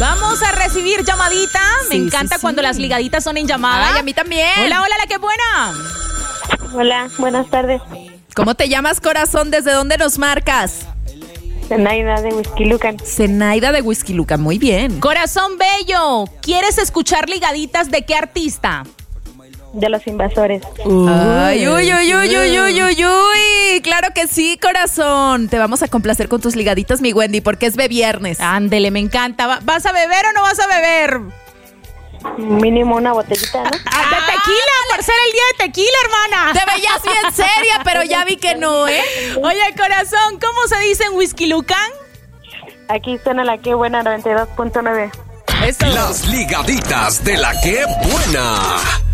Vamos a recibir llamadita. Me encanta cuando las ligaditas son en llamada. Ay, a mí también. Hola, hola, la que buena. Hola, buenas tardes. ¿Cómo te llamas, corazón? ¿Desde dónde nos marcas? Zenaida de Whisky Lucan. Zenaida de Whisky Lucan, muy bien. Corazón bello, ¿quieres escuchar ligaditas de qué artista? De Los Invasores. Ay, uy, uy, uy, uy, uy, uy, uy. Claro que sí, corazón. Te vamos a complacer con tus ligaditas, mi Wendy, porque es viernes. Ándele, me encanta. ¿Vas a beber o no vas a beber? Mínimo una botellita, ¿no? De tequila, por ser el día de tequila, hermana. Te veías bien seria, pero ya vi que no, ¿eh? Oye, corazón, ¿cómo se dice en Whisky Lucan? Aquí suena la que buena 92.9. Eso. Las ligaditas de la que buena.